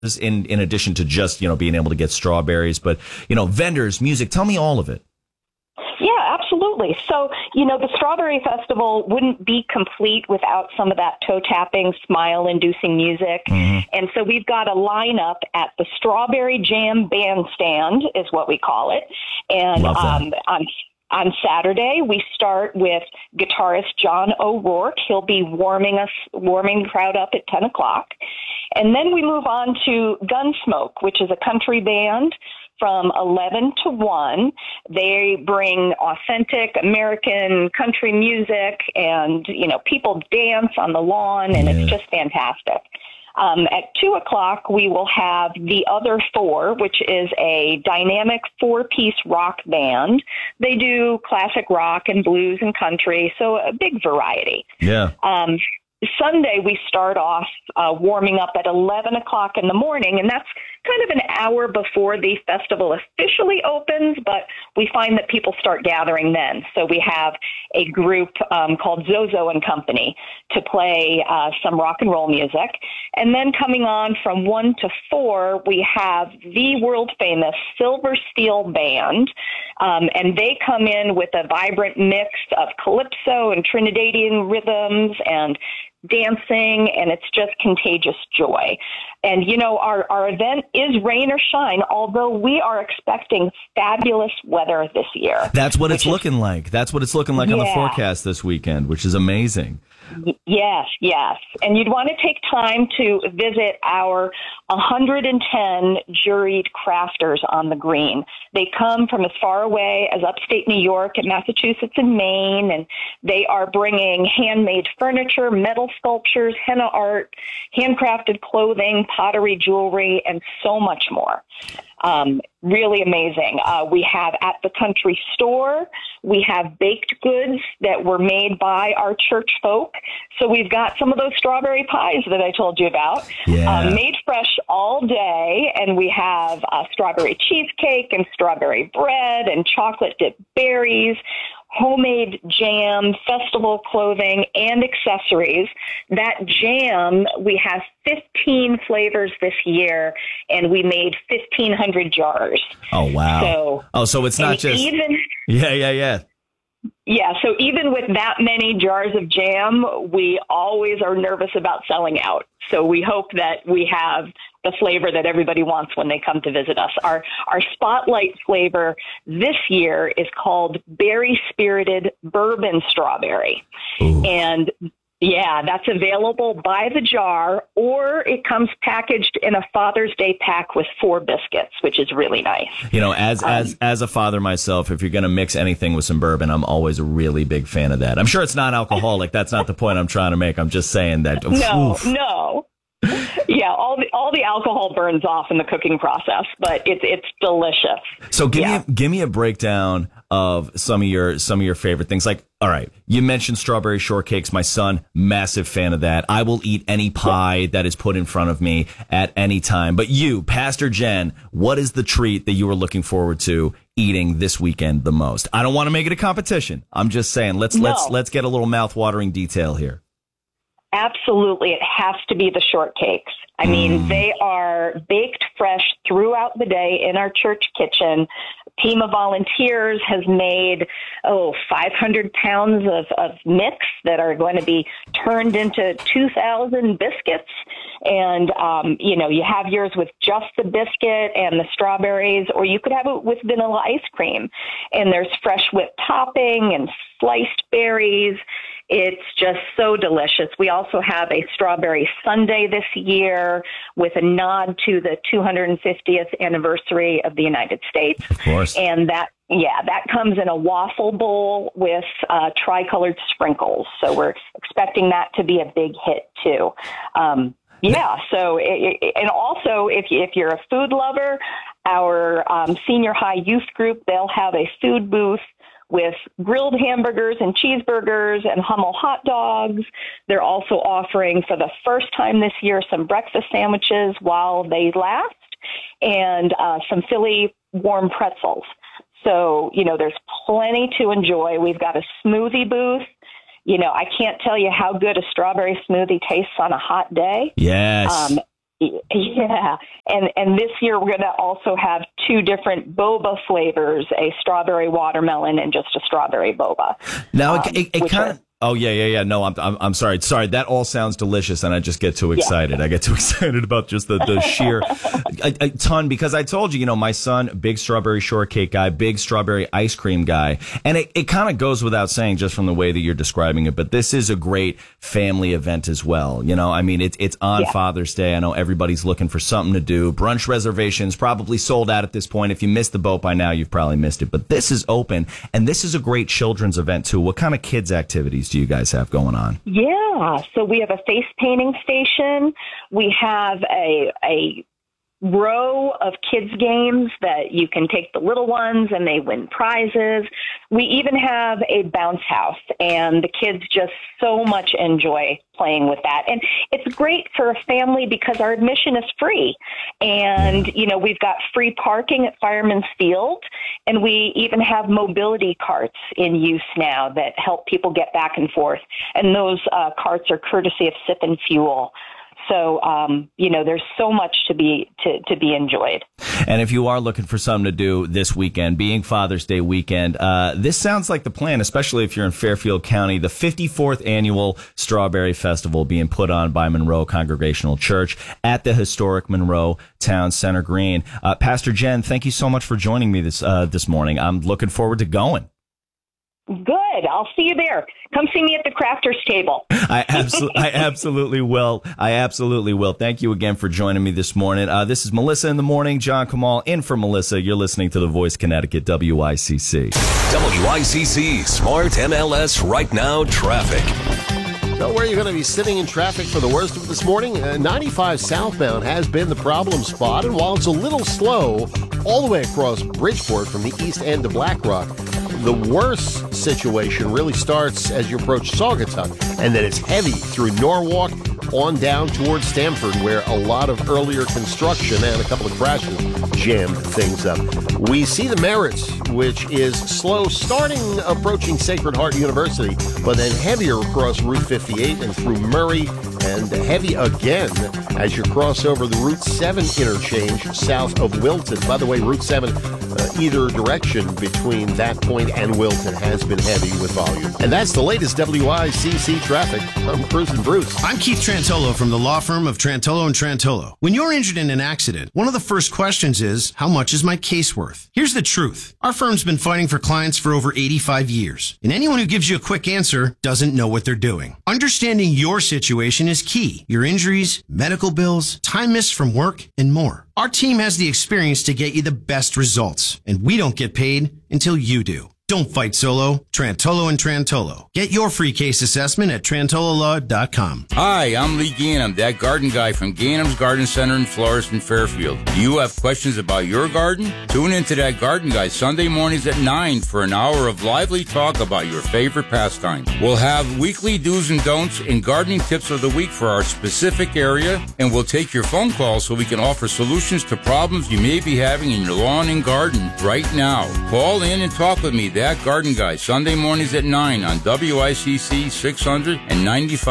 in addition to just, being able to get strawberries, but, vendors, music, tell me all of it. Yeah, absolutely. So, the Strawberry Festival wouldn't be complete without some of that toe-tapping, smile-inducing music. Mm-hmm. And so we've got a lineup at the Strawberry Jam Bandstand, is what we call it. And on Saturday, we start with guitarist John O'Rourke. He'll be warming the crowd up at 10 o'clock. And then we move on to Gunsmoke, which is a country band. From 11 to 1, they bring authentic American country music, and, people dance on the lawn, and it's just fantastic. At 2 o'clock, we will have The Other Four, which is a dynamic 4-piece rock band. They do classic rock and blues and country, so a big variety. Yeah. Sunday, we start off warming up at 11 o'clock in the morning, and that's kind of an hour before the festival officially opens, but we find that people start gathering then. So we have a group called Zozo and Company to play some rock and roll music. And then coming on from 1 to 4, we have the world-famous Silver Steel Band, and they come in with a vibrant mix of calypso and Trinidadian rhythms and dancing, and it's just contagious joy. And, our event is rain or shine, although we are expecting fabulous weather this year. That's what it's looking like. That's what it's looking like on the forecast this weekend, which is amazing. Yes. And you'd want to take time to visit our 110 juried crafters on the green. They come from as far away as upstate New York and Massachusetts and Maine, and they are bringing handmade furniture, metal sculptures, henna art, handcrafted clothing, pottery, jewelry, and so much more. Really amazing. We have at the country store, we have baked goods that were made by our church folk. So we've got some of those strawberry pies that I told you about, made fresh all day. And we have strawberry cheesecake and strawberry bread and chocolate dipped berries, homemade jam, festival clothing, and accessories. That jam, we have 15 flavors this year, and we made 1,500 jars. Oh, wow. So it's not just... Yeah, so even with that many jars of jam, we always are nervous about selling out. So we hope that we have the flavor that everybody wants when they come to visit us. Our spotlight flavor this year is called Berry Spirited Bourbon Strawberry. Ooh. And yeah, that's available by the jar, or it comes packaged in a Father's Day pack with 4 biscuits, which is really nice. As a father myself, if you're going to mix anything with some bourbon, I'm always a really big fan of that. I'm sure it's not alcoholic. That's not the point I'm trying to make. I'm just saying that. No. Yeah, all the alcohol burns off in the cooking process, but it's delicious. So give me a breakdown of some of your favorite things. Like, all right, you mentioned strawberry shortcakes. My son, massive fan of that. I will eat any pie that is put in front of me at any time. But you, Pastor Jen, what is the treat that you are looking forward to eating this weekend the most? I don't want to make it a competition. I'm just saying, let's get a little mouth-watering detail here. Absolutely. It has to be the shortcakes. I mean, they are baked fresh throughout the day in our church kitchen. A team of volunteers has made, 500 pounds of mix that are going to be turned into 2,000 biscuits. And, you have yours with just the biscuit and the strawberries, or you could have it with vanilla ice cream. And there's fresh whipped topping and sliced berries. It's just so delicious. We also have a strawberry sundae this year with a nod to the 250th anniversary of the United States. Of course. And that comes in a waffle bowl with tricolored sprinkles. So we're expecting that to be a big hit too. So and also if you're a food lover, our senior high youth group, they'll have a food booth with grilled hamburgers and cheeseburgers and Hummel hot dogs. They're also offering for the first time this year some breakfast sandwiches while they last, and some Philly warm pretzels. So, there's plenty to enjoy. We've got a smoothie booth. I can't tell you how good a strawberry smoothie tastes on a hot day. Yes. Yeah, and this year we're going to also have 2 different boba flavors, a strawberry watermelon and just a strawberry boba. Now, it kind of... Oh, yeah. No, I'm sorry. That all sounds delicious, and I just get too excited. Yeah. I get too excited about just the sheer a ton, because I told you, my son, big strawberry shortcake guy, big strawberry ice cream guy. And it kind of goes without saying just from the way that you're describing it, but this is a great family event as well. It's on Father's Day. I know everybody's looking for something to do. Brunch reservations probably sold out at this point. If you missed the boat by now, you've probably missed it. But this is open, and this is a great children's event, too. What kind of kids' activities do you guys have going on? Yeah, so we have a face painting station. We have a row of kids games that you can take the little ones and they win prizes. We even have a bounce house, and the kids just so much enjoy playing with that. And it's great for a family because our admission is free. And, we've got free parking at Fireman's Field, and we even have mobility carts in use now that help people get back and forth. And those carts are courtesy of Sip and Fuel. So, there's so much to be enjoyed. And if you are looking for something to do this weekend, being Father's Day weekend, this sounds like the plan, especially if you're in Fairfield County. The 54th Annual Strawberry Festival being put on by Monroe Congregational Church at the historic Monroe Town Center Green. Pastor Jen, thank you so much for joining me this morning. I'm looking forward to going. Good. I'll see you there. Come see me at the crafters table. I absolutely will. Thank you again for joining me this morning. This is Melissa in the Morning. John Kamal in for Melissa. You're listening to The Voice Connecticut, WICC. WICC Smart MLS Right Now Traffic. So where are you going to be sitting in traffic for the worst of this morning? 95 southbound has been the problem spot, and while it's a little slow all the way across Bridgeport from the east end of Black Rock, the worst situation really starts as you approach Saugatuck, and then it's heavy through Norwalk on down towards Stamford, where a lot of earlier construction and a couple of crashes jammed things up. We see the Merritts, which is slow starting approaching Sacred Heart University, but then heavier across Route 58 and through Murray, and heavy again as you cross over the Route 7 interchange south of Wilton. By the way, Route 7, either direction between that point and Wilton has been heavy with volume. And that's the latest WICC traffic. I'm Cruising Bruce. I'm Keith Trantolo from the law firm of Trantolo & Trantolo. When you're injured in an accident, one of the first questions is, how much is my case worth? Here's the truth. Our firm's been fighting for clients for over 85 years. And anyone who gives you a quick answer doesn't know what they're doing. Understanding your situation is key. Your injuries, medical bills, time missed from work, and more. Our team has the experience to get you the best results, and we don't get paid until you do. Don't fight solo. Trantolo & Trantolo. Get your free case assessment at trantololaw.com. Hi, I'm Lee Gainham, that garden guy from Gainham's Garden Center and Florist in Fairfield. Do you have questions about your garden? Tune into that garden guy Sunday mornings at 9 for an hour of lively talk about your favorite pastime. We'll have weekly do's and don'ts and gardening tips of the week for our specific area, and we'll take your phone calls so we can offer solutions to problems you may be having in your lawn and garden right now. Call in and talk with me, that garden guy, Sunday mornings at 9 on WICC 600 and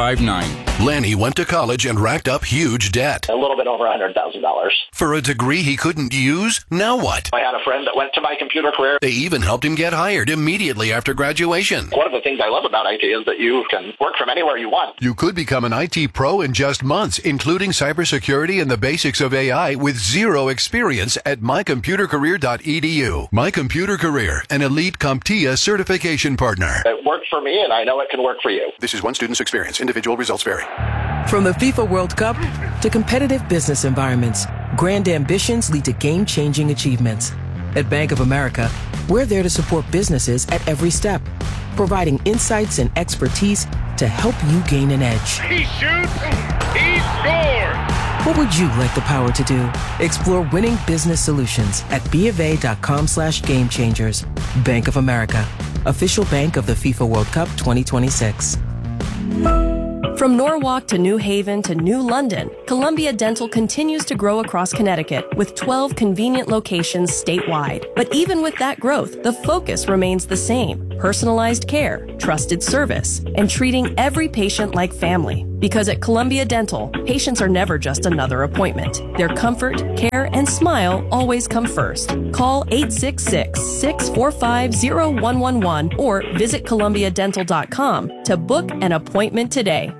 95.9. Lanny went to college and racked up huge debt. A little bit over $100,000. For a degree he couldn't use? Now what? I had a friend that went to My Computer Career. They even helped him get hired immediately after graduation. One of the things I love about IT is that you can work from anywhere you want. You could become an IT pro in just months, including cybersecurity and the basics of AI with zero experience at mycomputercareer.edu. My Computer Career, an elite CompTIA certification partner. It worked for me, and I know it can work for you. This is one student's experience. Individual results vary. From the FIFA World Cup to competitive business environments, grand ambitions lead to game-changing achievements. At Bank of America, we're there to support businesses at every step, providing insights and expertise to help you gain an edge. He shoots, he scores! What would you like the power to do? Explore winning business solutions at BofA.com/gamechangers. Bank of America, official bank of the FIFA World Cup 2026. From Norwalk to New Haven to New London, Columbia Dental continues to grow across Connecticut with 12 convenient locations statewide. But even with that growth, the focus remains the same: personalized care, trusted service, and treating every patient like family. Because at Columbia Dental, patients are never just another appointment. Their comfort, care, and smile always come first. Call 866-645-0111 or visit ColumbiaDental.com to book an appointment today.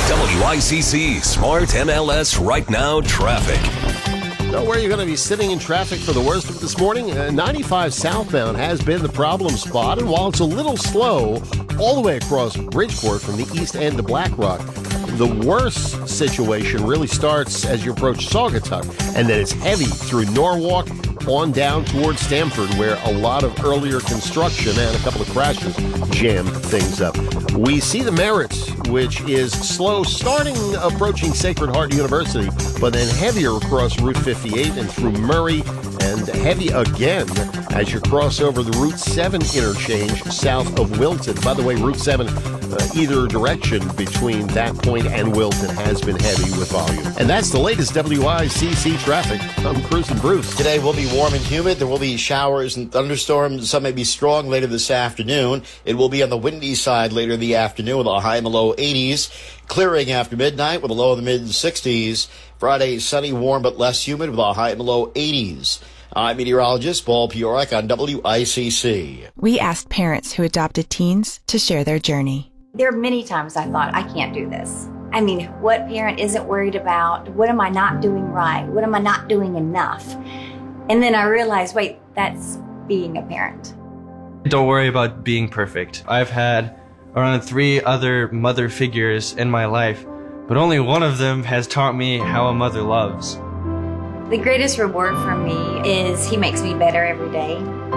WICC Smart MLS Right Now Traffic. Know where you're going to be sitting in traffic for the worst of it this morning? 95 southbound has been the problem spot, and while it's a little slow all the way across Bridgeport from the east end to Black Rock, the worst situation really starts as you approach Saugatuck, and then it's heavy through Norwalk on down towards Stamford, where a lot of earlier construction and a couple of crashes jammed things up. We see the Merritts, which is slow starting approaching Sacred Heart University, but then heavier across Route 58 and through Murray, and heavy again as you cross over the Route 7 interchange south of Wilton. By the way, Route 7, either direction between that point and Wilton has been heavy with volume. And that's the latest WICC traffic. I'm Cruising Bruce. Today will be warm and humid. There will be showers and thunderstorms. Some may be strong later this afternoon. It will be on the windy side later in the afternoon with a high in the low 80s. Clearing after midnight with a low in the mid-60s. Friday, sunny, warm, but less humid with a high in the low 80s. I'm meteorologist Paul Piorek on WICC. We asked parents who adopted teens to share their journey. There are many times I thought, I can't do this. I mean, what parent isn't worried about? What am I not doing right? What am I not doing enough? And then I realized, wait, that's being a parent. Don't worry about being perfect. I've had around 3 other mother figures in my life, but only one of them has taught me how a mother loves. The greatest reward for me is he makes me better every day.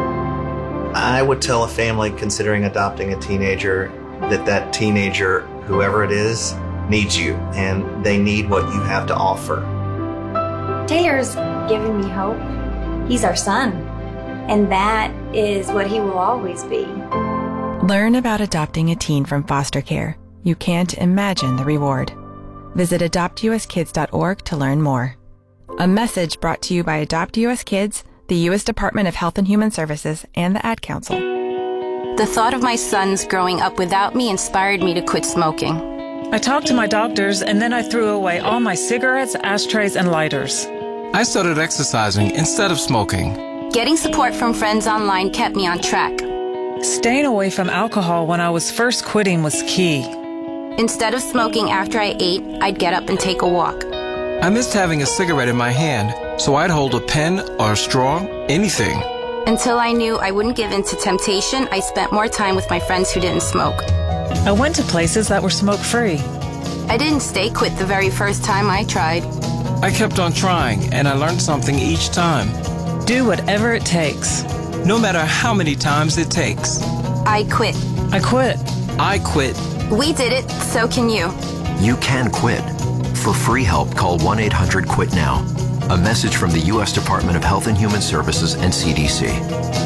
I would tell a family considering adopting a teenager that teenager, whoever it is, needs you, and they need what you have to offer. Taylor's given me hope. He's our son, and that is what he will always be. Learn about adopting a teen from foster care. You can't imagine the reward. Visit adoptuskids.org to learn more. A message brought to you by Adopt US Kids, the U.S. Department of Health and Human Services, and the Ad Council. The thought of my sons growing up without me inspired me to quit smoking. I talked to my doctors, and then I threw away all my cigarettes, ashtrays, and lighters. I started exercising instead of smoking. Getting support from friends online kept me on track. Staying away from alcohol when I was first quitting was key. Instead of smoking after I ate, I'd get up and take a walk. I missed having a cigarette in my hand, so I'd hold a pen or a straw, anything. Until I knew I wouldn't give in to temptation, I spent more time with my friends who didn't smoke. I went to places that were smoke-free. I didn't stay quit the very first time I tried. I kept on trying, and I learned something each time. Do whatever it takes. No matter how many times it takes. I quit. I quit. I quit. We did it, so can you. You can quit. For free help, call 1-800-QUIT-NOW. A message from the U.S. Department of Health and Human Services and CDC.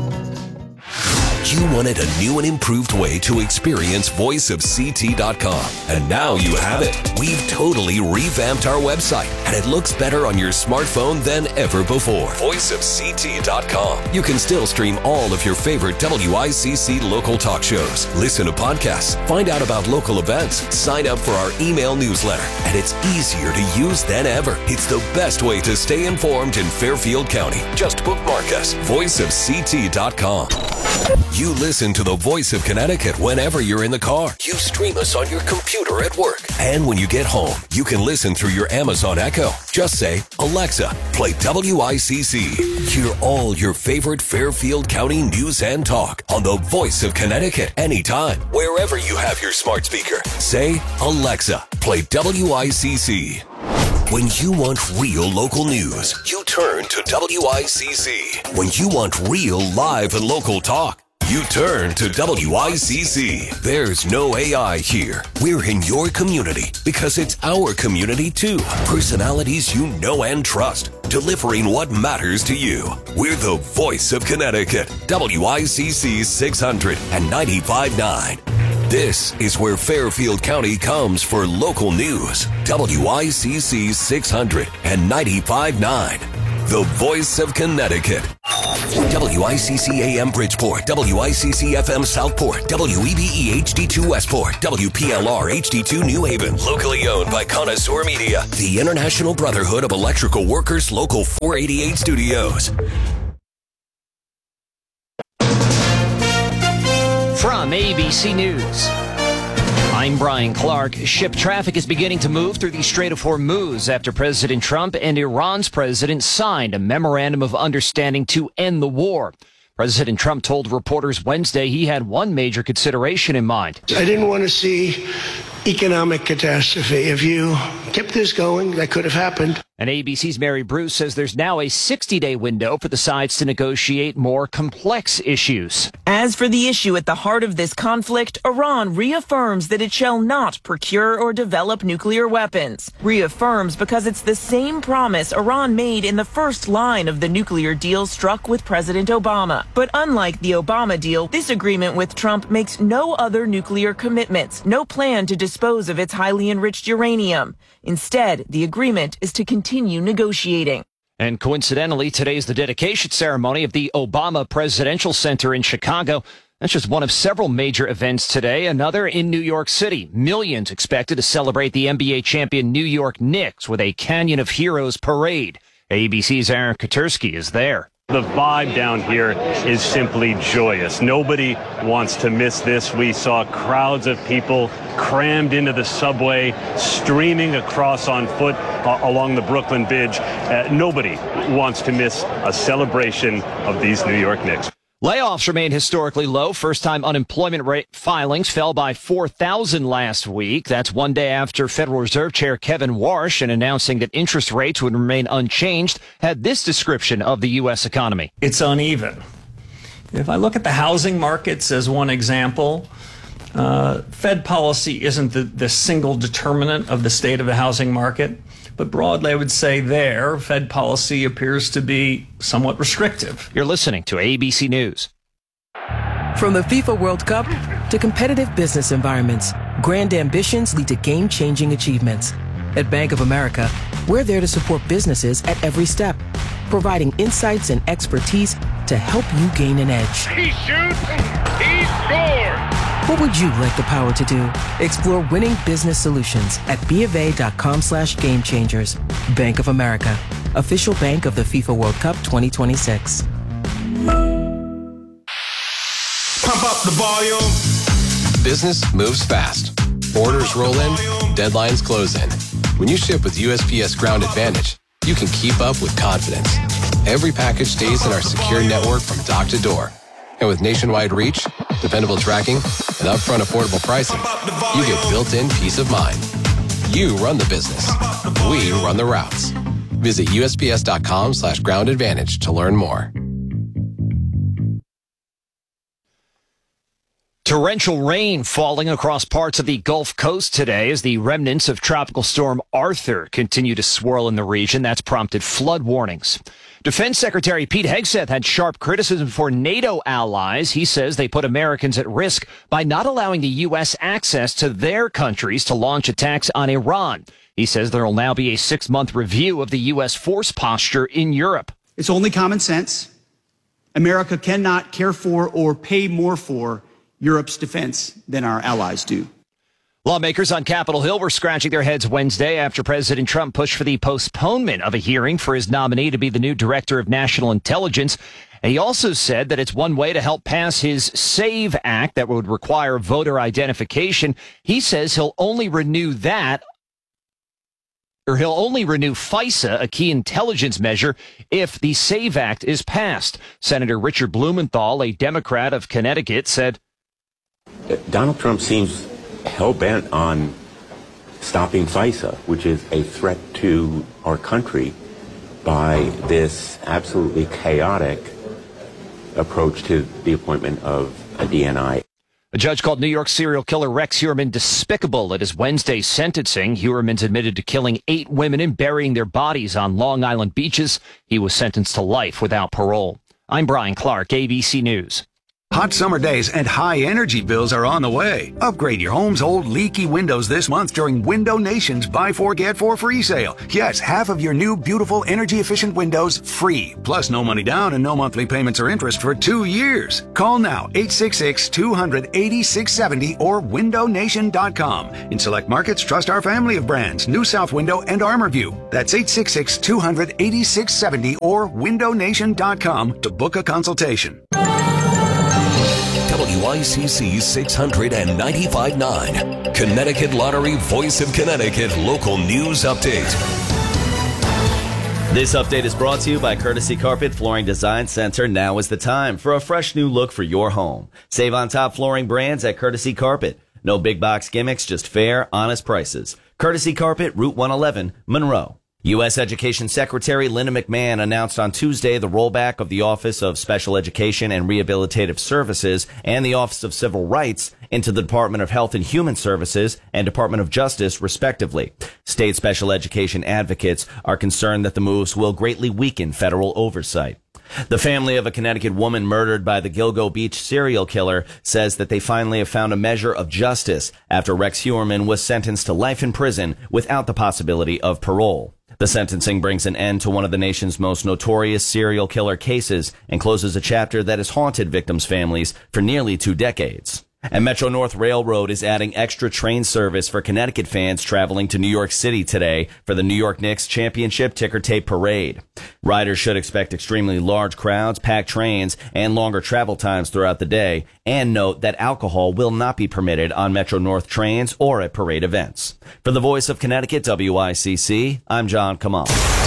You wanted a new and improved way to experience voiceofct.com, and now you have it. We've totally revamped our website, and it looks better on your smartphone than ever before. Voiceofct.com. You can still stream all of your favorite WICC local talk shows, listen to podcasts, find out about local events, sign up for our email newsletter, and it's easier to use than ever. It's the best way to stay informed in Fairfield County. Just bookmark us, voiceofct.com. You listen to the Voice of Connecticut whenever you're in the car. You stream us on your computer at work. And when you get home, you can listen through your Amazon Echo. Just say, Alexa, play WICC. Hear all your favorite Fairfield County news and talk on the Voice of Connecticut anytime, wherever you have your smart speaker. Say, Alexa, play WICC. When you want real local news, you turn to WICC. When you want real live and local talk, you turn to WICC. There's no AI here. We're in your community because it's our community too. Personalities you know and trust, delivering what matters to you. We're the Voice of Connecticut, WICC 600 and 95.9. This is where Fairfield County comes for local news. WICC 600 and 95.9. The Voice of Connecticut. WICC AM Bridgeport, WICC FM Southport, WEBE HD2 Westport, WPLR HD2 New Haven. Locally owned by Connoisseur Media, the International Brotherhood of Electrical Workers, Local 488 Studios. From ABC News, I'm Brian Clark. Ship traffic is beginning to move through the Strait of Hormuz after President Trump and Iran's president signed a memorandum of understanding to end the war. President Trump told reporters Wednesday he had one major consideration in mind. I didn't want to see economic catastrophe. If you kept this going, that could have happened. And ABC's Mary Bruce says there's now a 60-day window for the sides to negotiate more complex issues. As for the issue at the heart of this conflict, Iran reaffirms that it shall not procure or develop nuclear weapons. Reaffirms because it's the same promise Iran made in the first line of the nuclear deal struck with President Obama. But unlike the Obama deal, this agreement with Trump makes no other nuclear commitments, no plan to dispose of its highly enriched uranium. Instead, the agreement is to continue negotiating. And coincidentally, today is the dedication ceremony of the Obama Presidential Center in Chicago. That's just one of several major events today. Another in New York City. Millions expected to celebrate the NBA champion New York Knicks with a Canyon of Heroes parade. ABC's Aaron Katersky is there. The vibe down here is simply joyous. Nobody wants to miss this. We saw crowds of people crammed into the subway, streaming across on foot along the Brooklyn Bridge. Nobody wants to miss a celebration of these New York Knicks. Layoffs remain historically low. First-time unemployment rate filings fell by 4,000 last week. That's one day after Federal Reserve Chair Kevin Warsh, in announcing that interest rates would remain unchanged, had this description of the U.S. economy. It's uneven. If I look at the housing markets as one example, Fed policy isn't the single determinant of the state of the housing market. But broadly, I would say Fed policy appears to be somewhat restrictive. You're listening to ABC News. From the FIFA World Cup to competitive business environments, grand ambitions lead to game-changing achievements. At Bank of America, we're there to support businesses at every step, providing insights and expertise to help you gain an edge. He shoots, he scores! What would you like the power to do? Explore winning business solutions at BofA.com/gamechangers. Bank of America, official bank of the FIFA World Cup 2026. Pump up the volume. Business moves fast. Orders roll in, deadlines close in. When you ship with USPS Ground Advantage, you can keep up with confidence. Every package stays in our secure network from dock to door. And with nationwide reach, dependable tracking, and upfront affordable pricing, you get built-in peace of mind. You run the business. We run the routes. Visit USPS.com/Ground Advantage to learn more. Torrential rain falling across parts of the Gulf Coast today as the remnants of Tropical Storm Arthur continue to swirl in the region. That's prompted flood warnings. Defense Secretary Pete Hegseth had sharp criticism for NATO allies. He says they put Americans at risk by not allowing the U.S. access to their countries to launch attacks on Iran. He says there will now be a 6-month review of the U.S. force posture in Europe. It's only common sense. America cannot care for or pay more for Europe's defense than our allies do. Lawmakers on Capitol Hill were scratching their heads Wednesday after President Trump pushed for the postponement of a hearing for his nominee to be the new Director of National Intelligence. And he also said that it's one way to help pass his SAVE Act that would require voter identification. He says he'll only renew FISA, a key intelligence measure, if the SAVE Act is passed. Senator Richard Blumenthal, a Democrat of Connecticut, said, Donald Trump seems hell-bent on stopping FISA, which is a threat to our country, by this absolutely chaotic approach to the appointment of a DNI. A judge called New York serial killer Rex Heuermann despicable at his Wednesday sentencing. Heuermann's admitted to killing 8 women and burying their bodies on Long Island beaches. He was sentenced to life without parole. I'm Brian Clark, ABC News. Hot summer days and high energy bills are on the way. Upgrade your home's old leaky windows this month during Window Nation's Buy 4 Get 4 free sale. Yes, half of your new beautiful energy efficient windows free. Plus no money down and no monthly payments or interest for 2 years. Call now 866-200-8670 or windownation.com. In select markets, trust our family of brands, New South Window and ArmorView. That's 866-200-8670 or windownation.com to book a consultation. WICC 695.9, Connecticut Lottery Voice of Connecticut Local News Update. This update is brought to you by Courtesy Carpet Flooring Design Center. Now is the time for a fresh new look for your home. Save on top flooring brands at Courtesy Carpet. No big box gimmicks, just fair, honest prices. Courtesy Carpet, Route 111, Monroe. U.S. Education Secretary Linda McMahon announced on Tuesday the rollback of the Office of Special Education and Rehabilitative Services and the Office of Civil Rights into the Department of Health and Human Services and Department of Justice, respectively. State special education advocates are concerned that the moves will greatly weaken federal oversight. The family of a Connecticut woman murdered by the Gilgo Beach serial killer says that they finally have found a measure of justice after Rex Heuermann was sentenced to life in prison without the possibility of parole. The sentencing brings an end to one of the nation's most notorious serial killer cases and closes a chapter that has haunted victims' families for nearly 2 decades. And Metro North Railroad is adding extra train service for Connecticut fans traveling to New York City today for the New York Knicks Championship Ticker Tape Parade. Riders should expect extremely large crowds, packed trains, and longer travel times throughout the day. And note that alcohol will not be permitted on Metro North trains or at parade events. For the Voice of Connecticut, WICC, I'm John Kamal.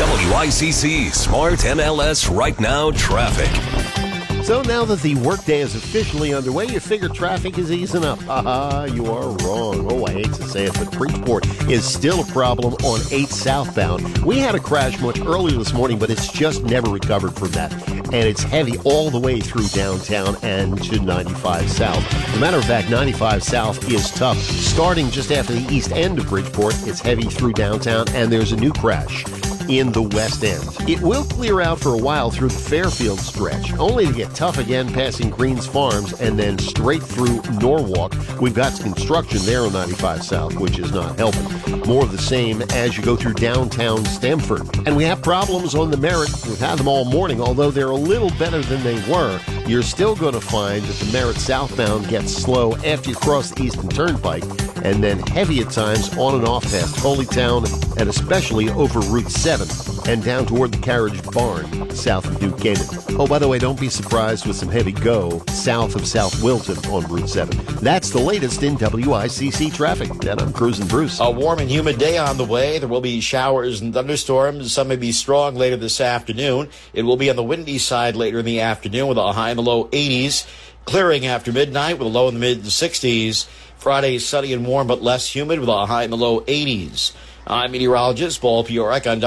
WICC Smart MLS Right Now Traffic. So now that the workday is officially underway, you figure traffic is easing up. You are wrong. Oh, I hate to say it, but Bridgeport is still a problem on 8 southbound. We had a crash much earlier this morning, but it's just never recovered from that. And it's heavy all the way through downtown and to 95 South. As a matter of fact, 95 South is tough. Starting just after the east end of Bridgeport, it's heavy through downtown, and there's a new crash in the west end. It will clear out for a while through the Fairfield stretch, only to get tough again passing Greens Farms and then straight through Norwalk. We've got construction there on 95 South, which is not helping. More of the same as you go through downtown Stamford. And we have problems on the Merritt. We've had them all morning, although they're a little better than they were. You're still going to find that the Merritt southbound gets slow after you cross the Eastern Turnpike, and then heavy at times on and off past Holytown, and especially over Route 7 and down toward the Carriage Barn south of New Canaan. Oh, by the way, don't be surprised with some heavy go south of South Wilton on Route 7. That's the latest in WICC traffic. And I'm Cruising Bruce. A warm and humid day on the way. There will be showers and thunderstorms. Some may be strong later this afternoon. It will be on the windy side later in the afternoon with a high in the low 80s. Clearing after midnight with a low in the mid-60s. Friday is sunny and warm but less humid with a high in the low 80s. I'm meteorologist Paul Piorek on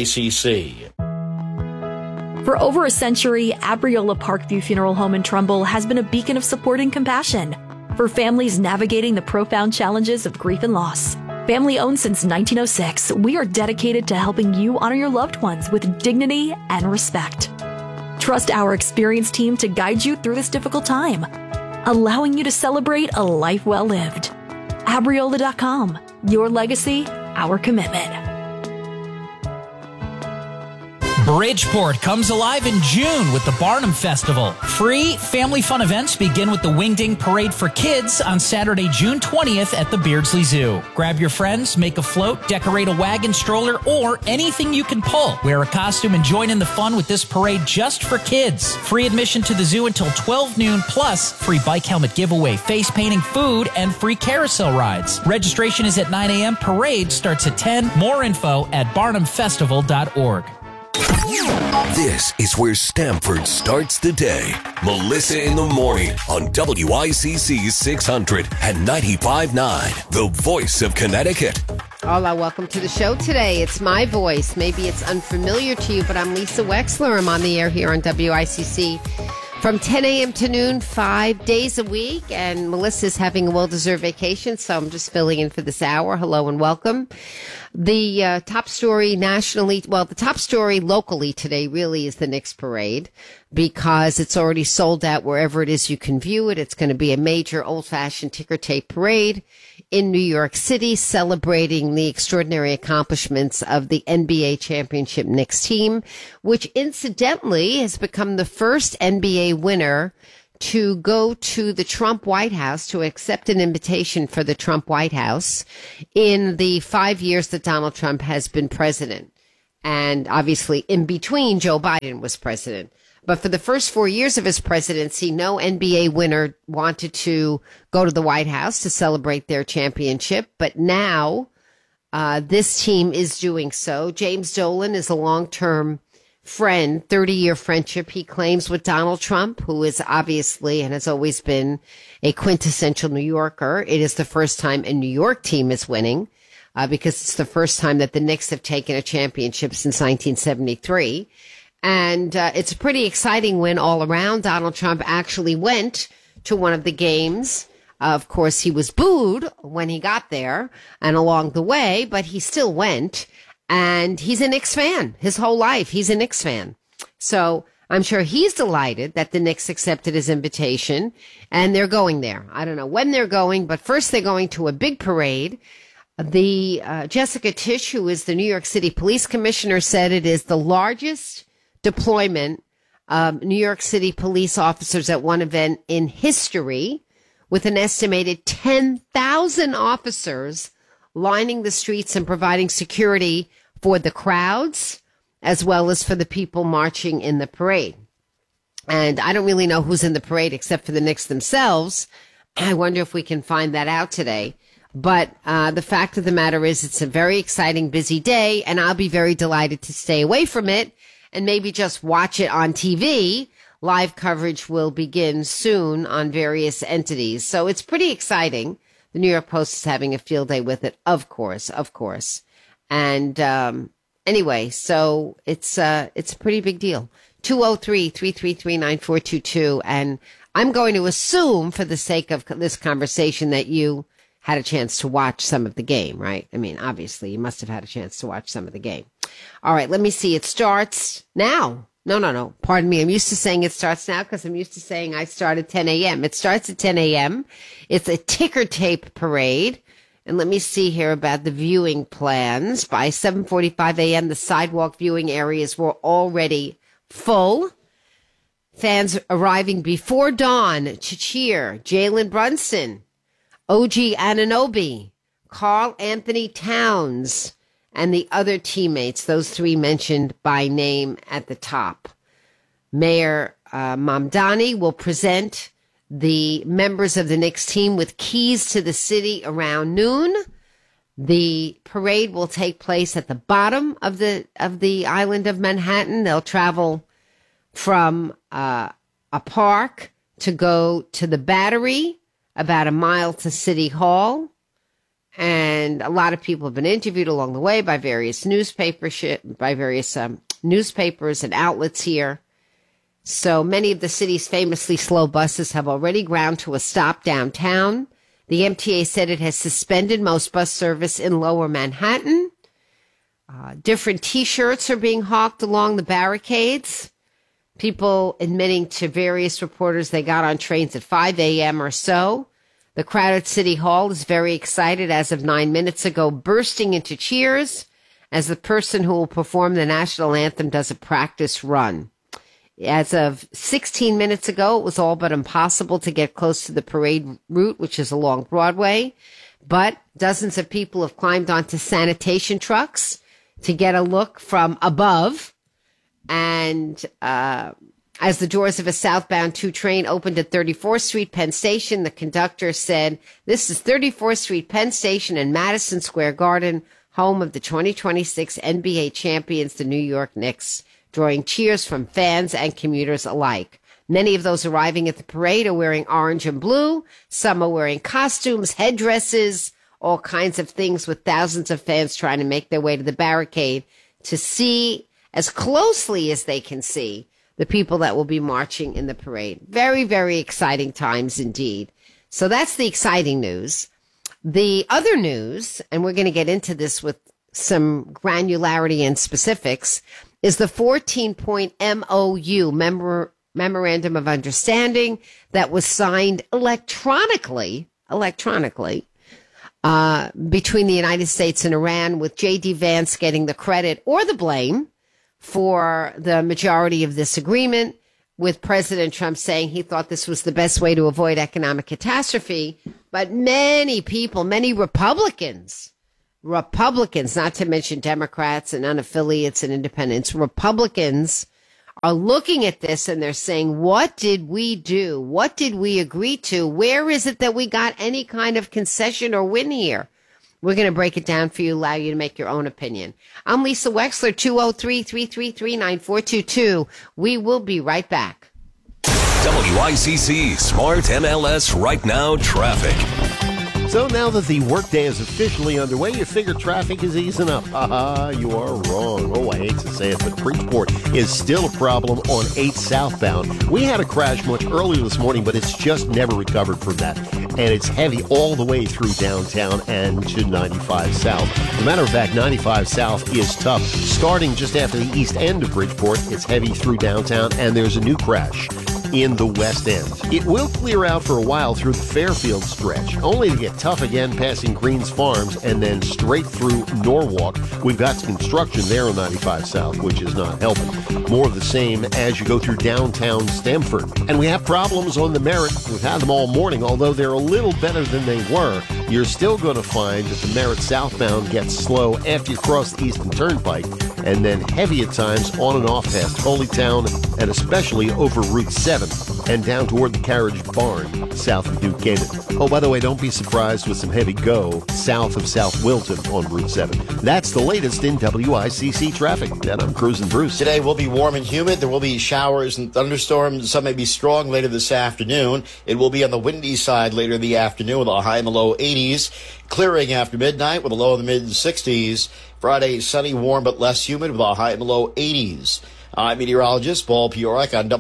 WICC. For over a century, Abriola Parkview Funeral Home in Trumbull has been a beacon of support and compassion for families navigating the profound challenges of grief and loss. Family owned since 1906, we are dedicated to helping you honor your loved ones with dignity and respect. Trust our experienced team to guide you through this difficult time, allowing you to celebrate a life well lived. Abriola.com. Your legacy, our commitment. Bridgeport comes alive in June with the Barnum Festival. Free family fun events begin with the Wingding Parade for Kids on Saturday, June 20th at the Beardsley Zoo. Grab your friends, make a float, decorate a wagon, stroller, or anything you can pull. Wear a costume and join in the fun with this parade just for kids. Free admission to the zoo until 12 noon, plus free bike helmet giveaway, face painting, food, and free carousel rides. Registration is at 9 a.m. Parade starts at 10. More info at barnumfestival.org. This is where Stamford starts the day. Melissa in the Morning on WICC 600 and 95.9, the Voice of Connecticut. Hola, welcome to the show today. It's my voice. Maybe it's unfamiliar to you, but I'm Lisa Wexler. I'm on the air here on WICC. From 10 a.m. to noon, 5 days a week, and Melissa's having a well-deserved vacation, so I'm just filling in for this hour. Hello and welcome. The top story nationally, well, the top story locally today really is the Knicks parade, because it's already sold out wherever it is you can view it. It's going to be a major old-fashioned ticker tape parade in New York City, celebrating the extraordinary accomplishments of the NBA championship Knicks team, which incidentally has become the first NBA winner to go to the Trump White House, to accept an invitation for the Trump White House in the 5 years that Donald Trump has been president. And obviously in between, Joe Biden was president. But for the first 4 years of his presidency, no NBA winner wanted to go to the White House to celebrate their championship. But now this team is doing so. James Dolan is a long-term friend, 30-year friendship, he claims, with Donald Trump, who is obviously and has always been a quintessential New Yorker. It is the first time a New York team is winning, because it's the first time that the Knicks have taken a championship since 1973. And it's a pretty exciting win all around. Donald Trump actually went to one of the games. Of course, he was booed when he got there and along the way, but he still went. And he's a Knicks fan. His whole life, he's a Knicks fan. So I'm sure he's delighted that the Knicks accepted his invitation, and they're going there. I don't know when they're going, but first they're going to a big parade. The Jessica Tisch, who is the New York City Police Commissioner, said it is the largest deployment of New York City police officers at one event in history, with an estimated 10,000 officers lining the streets and providing security for the crowds, as well as for the people marching in the parade. And I don't really know who's in the parade except for the Knicks themselves. I wonder if we can find that out today. But the fact of the matter is, it's a very exciting, busy day, and I'll be very delighted to stay away from it and maybe just watch it on TV. Live coverage will begin soon on various entities. So it's pretty exciting. The New York Post is having a field day with it, of course. And anyway, so it's a pretty big deal. 203-333-9422. And I'm going to assume, for the sake of this conversation, that you had a chance to watch some of the game, right? I mean, obviously, you must have had a chance to watch some of the game. All right, let me see. It starts now. No. Pardon me. I'm used to saying it starts now because I'm used to saying I start at 10 a.m. It starts at 10 a.m. It's a ticker tape parade. And let me see here about the viewing plans. By 7:45 a.m., the sidewalk viewing areas were already full. Fans arriving before dawn to cheer Jalen Brunson, OG Anunoby, Karl Anthony Towns, and the other teammates, those three mentioned by name at the top. Mayor Mamdani will present the members of the Knicks team with keys to the city around noon. The parade will take place at the bottom of the island of Manhattan. They'll travel from a park to go to the Battery, about a mile to City Hall. And a lot of people have been interviewed along the way by various newspapers and outlets here. So many of the city's famously slow buses have already ground to a stop downtown. The MTA said it has suspended most bus service in Lower Manhattan. Different T-shirts are being hawked along the barricades. People admitting to various reporters they got on trains at 5 a.m. or so. The crowd at City Hall is very excited as of 9 minutes ago, bursting into cheers as the person who will perform the national anthem does a practice run. As of 16 minutes ago, it was all but impossible to get close to the parade route, which is along Broadway. But dozens of people have climbed onto sanitation trucks to get a look from above. And as the doors of a southbound 2 train opened at 34th Street Penn Station, the conductor said, "This is 34th Street Penn Station and Madison Square Garden, home of the 2026 NBA champions, the New York Knicks," drawing cheers from fans and commuters alike. Many of those arriving at the parade are wearing orange and blue. Some are wearing costumes, headdresses, all kinds of things, with thousands of fans trying to make their way to the barricade to see as closely as they can see the people that will be marching in the parade. Very, very exciting times indeed. So that's the exciting news. The other news, and we're going to get into this with some granularity and specifics, is the 14-point MOU, Memorandum of Understanding, that was signed electronically, between the United States and Iran, with J.D. Vance getting the credit or the blame for the majority of this agreement, with President Trump saying he thought this was the best way to avoid economic catastrophe. But many people, many Republicans, not to mention Democrats and unaffiliates and independents, Republicans are looking at this and they're saying, what did we do? What did we agree to? Where is it that we got any kind of concession or win here? We're going to break it down for you, allow you to make your own opinion. I'm Lisa Wexler, 203-333-9422. We will be right back. WICC Smart MLS Right Now Traffic. So now that the workday is officially underway, you figure traffic is easing up. You are wrong. Oh, I hate to say it, but Bridgeport is still a problem on 8 southbound. We had a crash much earlier this morning, but it's just never recovered from that. And it's heavy all the way through downtown and to 95 South. As a matter of fact, 95 South is tough. Starting just after the east end of Bridgeport, it's heavy through downtown, and there's a new crash in the west end. It will clear out for a while through the Fairfield stretch, only to get tough again passing Greens Farms and then straight through Norwalk. We've got some construction there on 95 South, which is not helping. More of the same as you go through downtown Stamford. And we have problems on the Merritt. We've had them all morning, although they're a little better than they were. You're still going to find that the Merritt southbound gets slow after you cross the Eastern Turnpike, and then heavy at times on and off past Holytown, and especially over Route 7 and down toward the Carriage Barn south of New Canaan. Oh, by the way, don't be surprised with some heavy go south of South Wilton on Route 7. That's the latest in WICC traffic. And I'm Cruising Bruce. Today will be warm and humid. There will be showers and thunderstorms. Some may be strong later this afternoon. It will be on the windy side later in the afternoon with a high in the low 80s. Clearing after midnight with a low in the mid-60s. Friday, sunny, warm, but less humid with a high in the low 80s. I'm meteorologist Paul Piorek on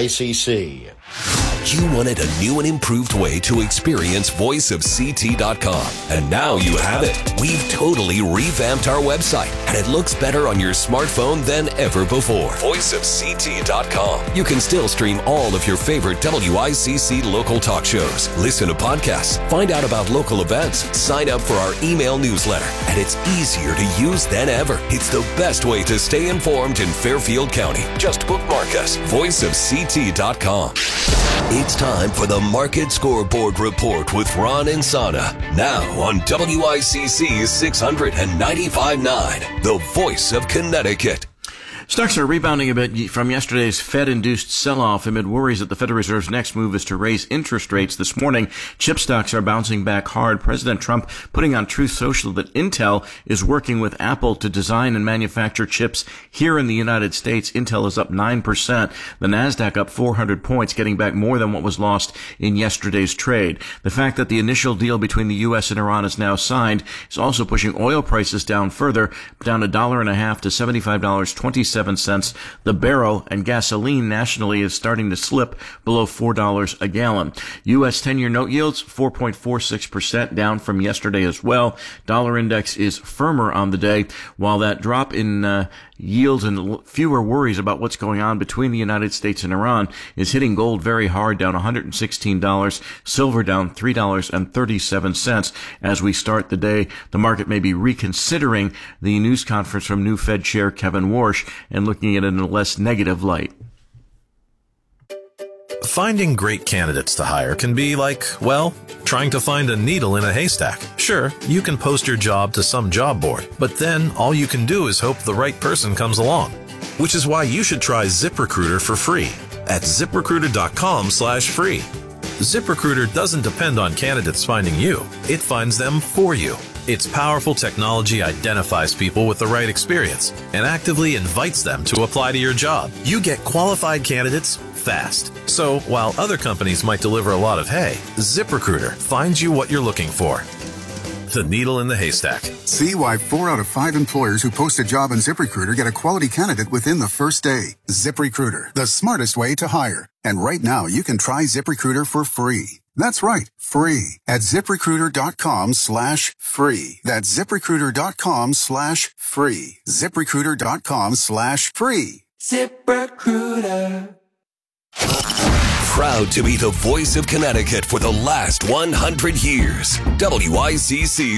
WICC. You wanted a new and improved way to experience voiceofct.com. And now you have it. We've totally revamped our website, and it looks better on your smartphone than ever before. Voiceofct.com. You can still stream all of your favorite WICC local talk shows, listen to podcasts, find out about local events, sign up for our email newsletter, and it's easier to use than ever. It's the best way to stay informed in Fairfield County. Just bookmark us. Voiceofct.com. It's time for the Market Scoreboard Report with Ron Insana. Now on WICC 695.9, the voice of Connecticut. Stocks are rebounding a bit from yesterday's Fed-induced sell-off amid worries that the Federal Reserve's next move is to raise interest rates this morning. Chip stocks are bouncing back hard. President Trump putting on Truth Social that Intel is working with Apple to design and manufacture chips here in the United States. Intel is up 9%. The Nasdaq up 400 points, getting back more than what was lost in yesterday's trade. The fact that the initial deal between the U.S. and Iran is now signed is also pushing oil prices down further, down $1.50 to $75.27 the barrel, and gasoline nationally is starting to slip below $4 a gallon. U.S. 10-year note yields 4.46%, down from yesterday as well. Dollar index is firmer on the day, while that drop in yields and fewer worries about what's going on between the United States and Iran is hitting gold very hard, down $116, silver down $3.37 as we start the day. The market may be reconsidering the news conference from new Fed Chair Kevin Warsh and looking at it in a less negative light. Finding great candidates to hire can be like, well, trying to find a needle in a haystack. Sure, you can post your job to some job board, but then all you can do is hope the right person comes along. Which is why you should try ZipRecruiter for free at ZipRecruiter.com/free. ZipRecruiter doesn't depend on candidates finding you. It finds them for you. Its powerful technology identifies people with the right experience and actively invites them to apply to your job. You get qualified candidates fast. So while other companies might deliver a lot of hay, ZipRecruiter finds you what you're looking for. the needle in the haystack. See why 4 out of 5 employers who post a job on ZipRecruiter get a quality candidate within the first day. ZipRecruiter, the smartest way to hire. And right now, you can try ZipRecruiter for free. That's right, free at ZipRecruiter.com/free. That's ZipRecruiter.com/free. ZipRecruiter.com/free. ZipRecruiter. Proud to be the voice of Connecticut for the last 100 years. WICC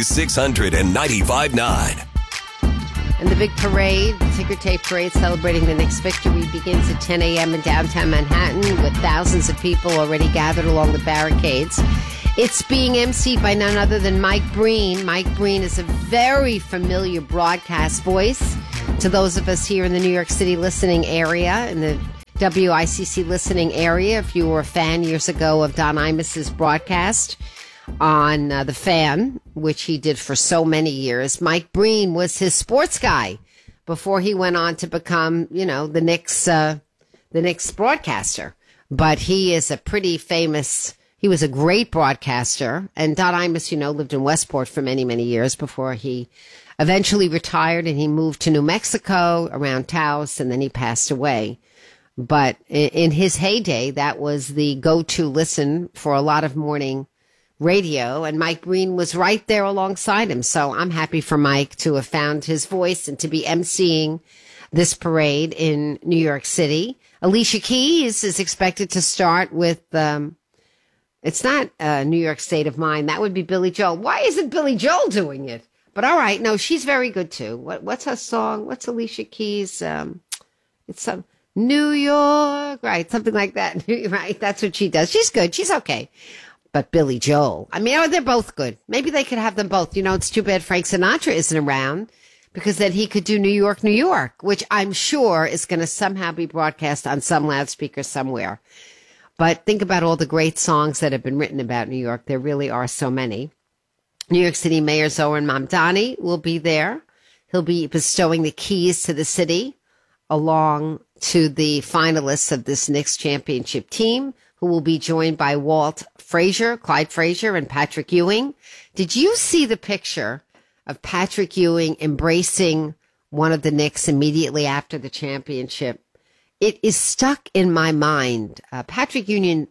695.9. And the big parade, the ticker tape parade celebrating the Knicks' victory, begins at 10 a.m. in downtown Manhattan with thousands of people already gathered along the barricades. It's being emceed by none other than Mike Breen. Mike Breen is a very familiar broadcast voice to those of us here in the New York City listening area, in the WICC listening area. If you were a fan years ago of Don Imus's broadcast on The Fan, which he did for so many years, Mike Breen was his sports guy before he went on to become, the Knicks broadcaster. But he is a pretty famous, he was a great broadcaster. And Don Imus, lived in Westport for many, many years before he eventually retired, and he moved to New Mexico around Taos, and then he passed away. But in his heyday, that was the go-to listen for a lot of morning radio, and Mike Breen was right there alongside him. So I'm happy for Mike to have found his voice and to be emceeing this parade in New York City. Alicia Keys is expected to start with, it's not New York State of Mind. That would be Billy Joel. Why isn't Billy Joel doing it? But all right, no, she's very good too. What's her song? What's Alicia Keys? It's some New York, right? Something like that, right? That's what she does. She's good. She's okay. But Billy Joel, they're both good. Maybe they could have them both. It's too bad Frank Sinatra isn't around, because then he could do New York, New York, which I'm sure is going to somehow be broadcast on some loudspeaker somewhere. But think about all the great songs that have been written about New York. There really are so many. New York City Mayor Zohran Mamdani will be there. He'll be bestowing the keys to the city along to the finalists of this Knicks championship team, who will be joined by Clyde Frazier, and Patrick Ewing. Did you see the picture of Patrick Ewing embracing one of the Knicks immediately after the championship? It is stuck in my mind. Patrick Ewing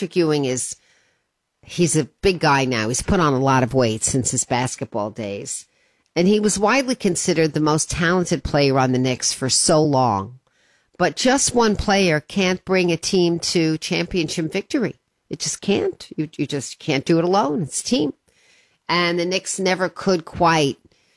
he's a big guy now. He's put on a lot of weight since his basketball days. And he was widely considered the most talented player on the Knicks for so long. But just one player can't bring a team to championship victory. It just can't. You just can't do it alone. It's a team. And the Knicks never could quite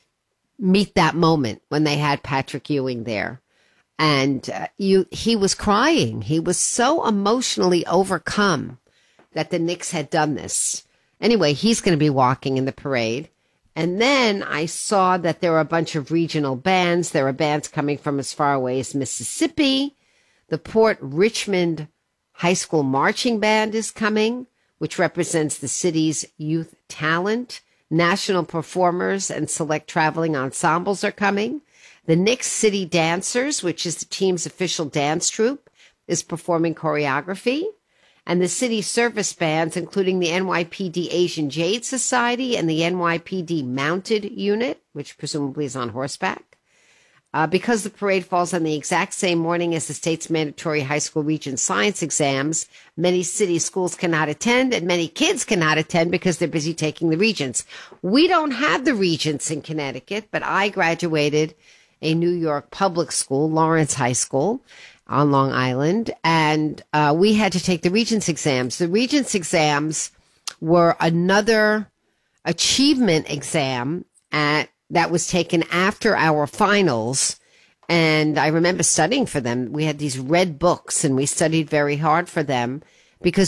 meet that moment when they had Patrick Ewing there. And he was crying. He was so emotionally overcome that the Knicks had done this. Anyway, he's going to be walking in the parade. And then I saw that there were a bunch of regional bands. There are bands coming from as far away as Mississippi. The Port Richmond High School Marching Band is coming, which represents the city's youth talent. National performers and select traveling ensembles are coming. The Knicks City Dancers, which is the team's official dance troupe, is performing choreography. And the city service bands, including the NYPD Asian Jade Society and the NYPD Mounted Unit, which presumably is on horseback. Because the parade falls on the exact same morning as the state's mandatory high school Regents science exams, many city schools cannot attend, and many kids cannot attend because they're busy taking the Regents. We don't have the Regents in Connecticut, but I graduated a New York public school, Lawrence High School, on Long Island, and we had to take the Regents exams. The Regents exams were another achievement exam that was taken after our finals, and I remember studying for them. We had these red books, and we studied very hard for them because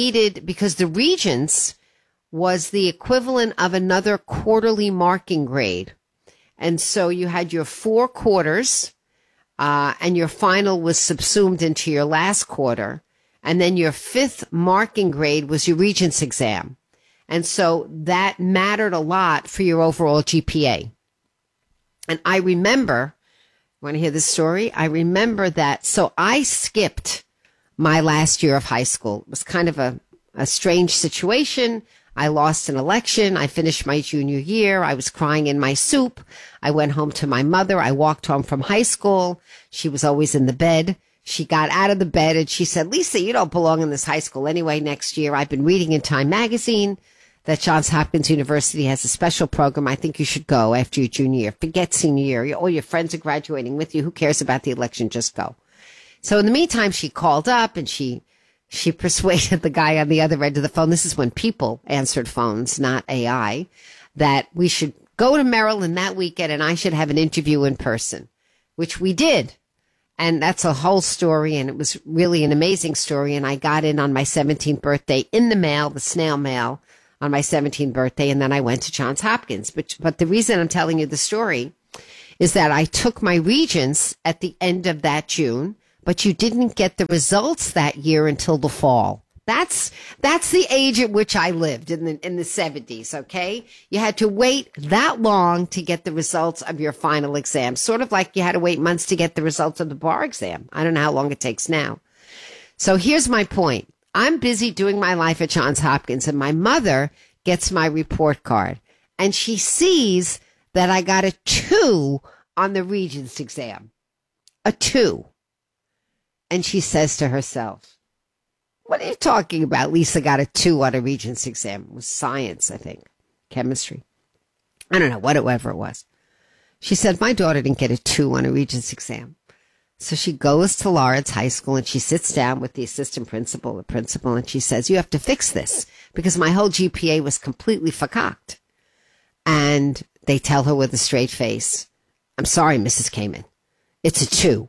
the Regents was the equivalent of another quarterly marking grade. And so you had your 4 quarters, and your final was subsumed into your last quarter. And then your 5th marking grade was your Regents exam. And so that mattered a lot for your overall GPA. And I remember, want to hear this story? I remember that. So I skipped my last year of high school. It was kind of a strange situation. I lost an election. I finished my junior year. I was crying in my soup. I went home to my mother. I walked home from high school. She was always in the bed. She got out of the bed and she said, Lisa, you don't belong in this high school anyway next year. I've been reading in Time magazine that Johns Hopkins University has a special program. I think you should go after your junior year. Forget senior year. All your friends are graduating with you. Who cares about the election? Just go. So in the meantime, she called up and she persuaded the guy on the other end of the phone. This is when people answered phones, not AI, that we should go to Maryland that weekend and I should have an interview in person, which we did. And that's a whole story, and it was really an amazing story. And I got in on my 17th birthday in the mail, the snail mail, on my 17th birthday, and then I went to Johns Hopkins. But the reason I'm telling you the story is that I took my Regents at the end of that June, but you didn't get the results that year until the fall. That's the age at which I lived in the 70s, okay? You had to wait that long to get the results of your final exam, sort of like you had to wait months to get the results of the bar exam. I don't know how long it takes now. So here's my point. I'm busy doing my life at Johns Hopkins, and my mother gets my report card, and she sees that I got a 2 on the Regents exam. A 2. And she says to herself, what are you talking about? Lisa got a 2 on a Regents exam. It was science, I think. Chemistry. I don't know, whatever it was. She said, my daughter didn't get a 2 on a Regents exam. So she goes to Lawrence High School and she sits down with the assistant principal, the principal, and she says, you have to fix this because my whole GPA was completely fakaked. And they tell her with a straight face, I'm sorry, Mrs. Kamen. It's a 2.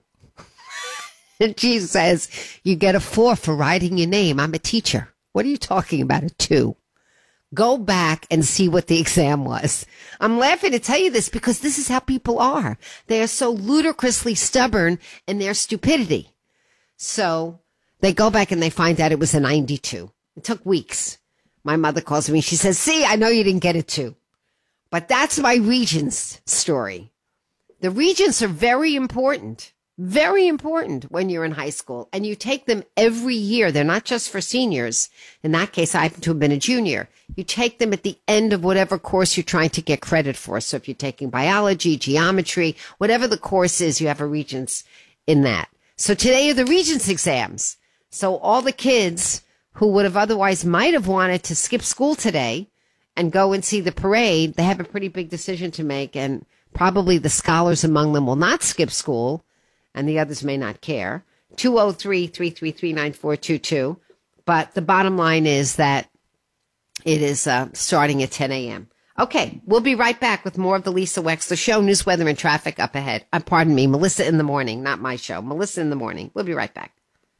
And she says, you get a 4 for writing your name. I'm a teacher. What are you talking about, a 2? Go back and see what the exam was. I'm laughing to tell you this because this is how people are. They are so ludicrously stubborn in their stupidity. So they go back and they find out it was a 92. It took weeks. My mother calls me. She says, see, I know you didn't get a 2. But that's my Regents story. The Regents are very important when you're in high school, and you take them every year. They're not just for seniors. In that case, I happen to have been a junior. You take them at the end of whatever course you're trying to get credit for. So if you're taking biology, geometry, whatever the course is, you have a Regents in that. So today are the Regents exams. So all the kids who would have otherwise might have wanted to skip school today and go and see the parade, they have a pretty big decision to make, and probably the scholars among them will not skip school, and the others may not care. 203-333-9422. But the bottom line is that it is starting at 10 a.m. Okay, we'll be right back with more of the Lisa Wexler Show. News, weather, and traffic up ahead. Pardon me, Melissa in the Morning, not my show. Melissa in the Morning. We'll be right back.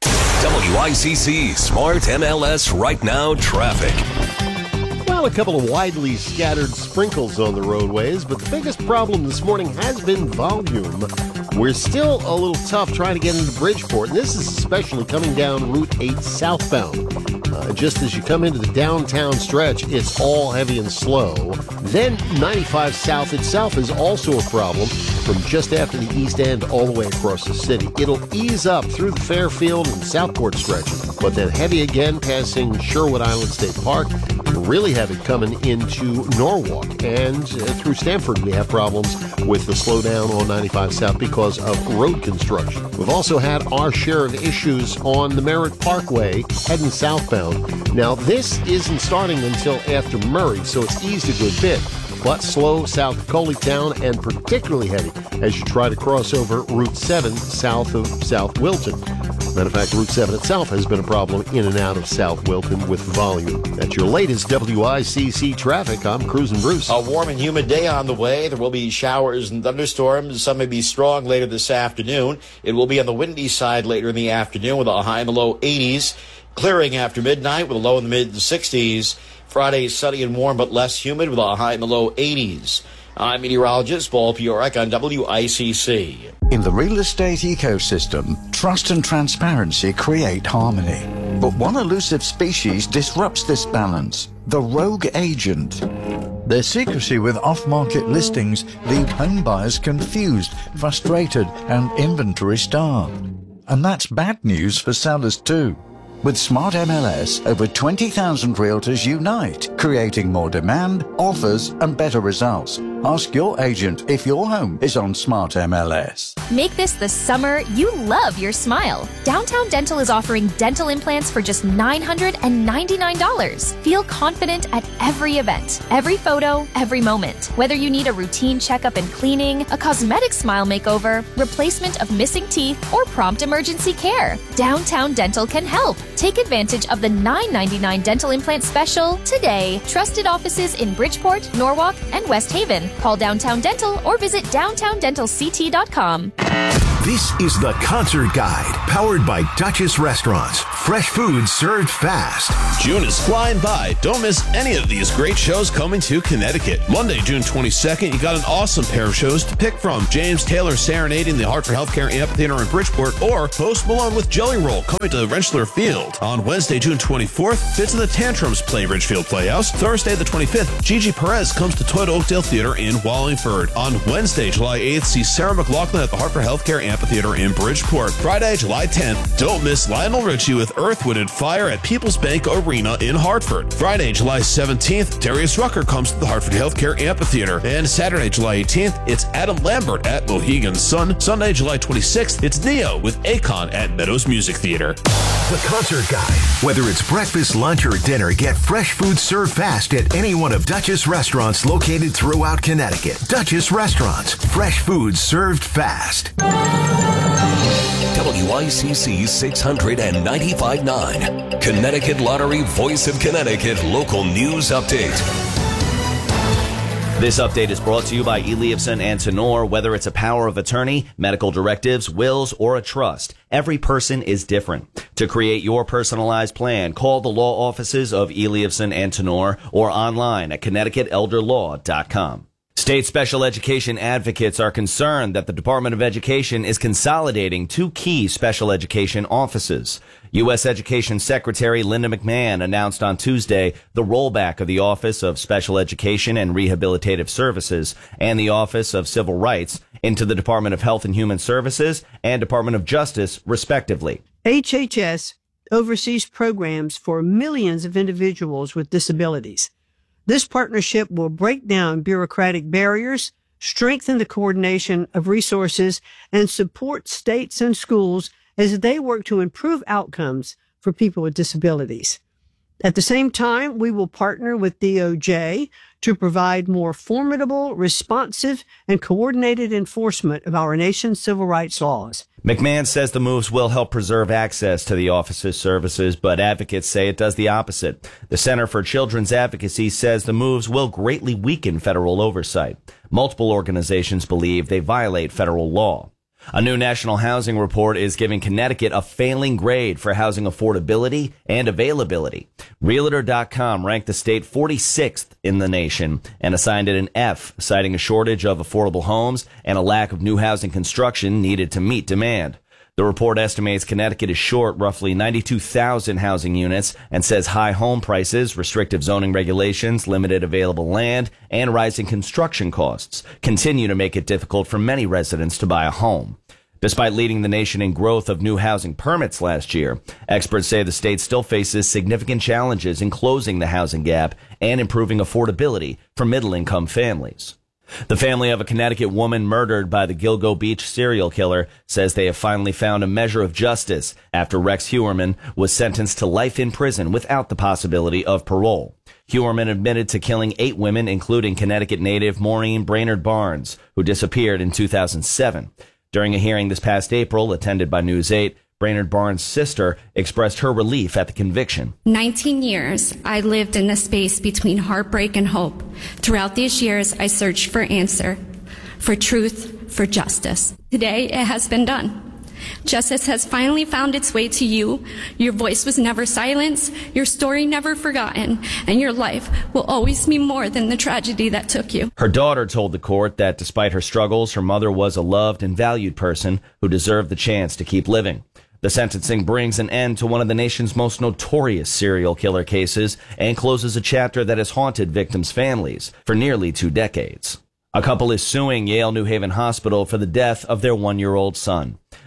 WICC Smart MLS Right Now Traffic. Well, a couple of widely scattered sprinkles on the roadways, but the biggest problem this morning has been volume. We're still a little tough trying to get into Bridgeport, and this is especially coming down Route 8 southbound. Just as you come into the downtown stretch, it's all heavy and slow. Then 95 South itself is also a problem from just after the East End all the way across the city. It'll ease up through the Fairfield and Southport stretch, but then heavy again passing Sherwood Island State Park. Really heavy coming into Norwalk, and through Stamford we have problems with the slowdown on 95 South because of road construction. We've also had our share of issues on the Merritt Parkway heading southbound. Now this isn't starting until after Murray, so it's eased a good bit, but slow south of Coleytown and particularly heavy as you try to cross over Route 7 south of South Wilton. Matter of fact, Route 7 itself has been a problem in and out of South Wilton with volume. That's your latest WICC traffic. I'm Cruising Bruce. A warm and humid day on the way. There will be showers and thunderstorms. Some may be strong later this afternoon. It will be on the windy side later in the afternoon with a high in the low 80s. Clearing after midnight with a low in the mid-60s. Friday sunny and warm but less humid with a high in the low 80s. I'm meteorologist Paul Piorek on WICC. In the real estate ecosystem, trust and transparency create harmony. But one elusive species disrupts this balance, the rogue agent. Their secrecy with off-market listings leave home buyers confused, frustrated, and inventory starved. And that's bad news for sellers too. With Smart MLS, over 20,000 realtors unite, creating more demand, offers, and better results. Ask your agent if your home is on Smart MLS. Make this the summer you love your smile. Downtown Dental is offering dental implants for just $999. Feel confident at every event, every photo, every moment. Whether you need a routine checkup and cleaning, a cosmetic smile makeover, replacement of missing teeth, or prompt emergency care, Downtown Dental can help. Take advantage of the $999 dental implant special today. Trusted offices in Bridgeport, Norwalk, and West Haven. Call Downtown Dental or visit downtowndentalct.com. This is the Concert Guide, powered by Duchess Restaurants. Fresh food served fast. June is flying by. Don't miss any of these great shows coming to Connecticut. Monday, June 22nd, you got an awesome pair of shows to pick from. James Taylor serenading the Hartford Healthcare Amphitheater in Bridgeport, or Post Malone with Jelly Roll coming to Rentschler Field. On Wednesday, June 24th, Fits and the Tantrums play Ridgefield Playhouse. Thursday, the 25th, Gigi Perez comes to Toyota Oakdale Theater in Wallingford. On Wednesday, July 8th, see Sarah McLachlan at the Hartford Healthcare Amphitheater in Bridgeport. Friday, July 10th, don't miss Lionel Richie with Earth, Wind & Fire at People's Bank Arena in Hartford. Friday, July 17th, Darius Rucker comes to the Hartford Healthcare Amphitheater. And Saturday, July 18th, it's Adam Lambert at Mohegan Sun. Sunday, July 26th, it's Neo with Akon at Meadows Music Theater. The Concert Guide. Whether it's breakfast, lunch, or dinner, get fresh food served fast at any one of Duchess restaurants located throughout Connecticut. Duchess Restaurants. Fresh food served fast. WICC 695.9. Connecticut Lottery Voice of Connecticut Local News Update. This update is brought to you by Eliavson and Tenor. Whether it's a power of attorney, medical directives, wills, or a trust, every person is different. To create your personalized plan, call the law offices of Eliavson and Tenor or online at ConnecticutElderLaw.com. State special education advocates are concerned that the Department of Education is consolidating two key special education offices. U.S. Education Secretary Linda McMahon announced on Tuesday the rollback of the Office of Special Education and Rehabilitative Services and the Office of Civil Rights into the Department of Health and Human Services and Department of Justice, respectively. HHS oversees programs for millions of individuals with disabilities. This partnership will break down bureaucratic barriers, strengthen the coordination of resources, and support states and schools as they work to improve outcomes for people with disabilities. At the same time, we will partner with DOJ to provide more formidable, responsive, and coordinated enforcement of our nation's civil rights laws. McMahon says the moves will help preserve access to the office's services, but advocates say it does the opposite. The Center for Children's Advocacy says the moves will greatly weaken federal oversight. Multiple organizations believe they violate federal law. A new national housing report is giving Connecticut a failing grade for housing affordability and availability. Realtor.com ranked the state 46th in the nation and assigned it an F, citing a shortage of affordable homes and a lack of new housing construction needed to meet demand. The report estimates Connecticut is short roughly 92,000 housing units and says high home prices, restrictive zoning regulations, limited available land, and rising construction costs continue to make it difficult for many residents to buy a home. Despite leading the nation in growth of new housing permits last year, experts say the state still faces significant challenges in closing the housing gap and improving affordability for middle-income families. The family of a Connecticut woman murdered by the Gilgo Beach serial killer says they have finally found a measure of justice after Rex Heuermann was sentenced to life in prison without the possibility of parole. Heuermann admitted to killing 8 women, including Connecticut native Maureen Brainerd Barnes, who disappeared in 2007. During a hearing this past April, attended by News 8, Brainerd Barnes' sister expressed her relief at the conviction. 19 years, I lived in a space between heartbreak and hope. Throughout these years, I searched for answer, for truth, for justice. Today, it has been done. Justice has finally found its way to you. Your voice was never silenced, your story never forgotten, and your life will always mean more than the tragedy that took you. Her daughter told the court that despite her struggles, her mother was a loved and valued person who deserved the chance to keep living. The sentencing brings an end to one of the nation's most notorious serial killer cases and closes a chapter that has haunted victims' families for nearly 2 decades. A couple is suing Yale New Haven Hospital for the death of their 1-year-old son.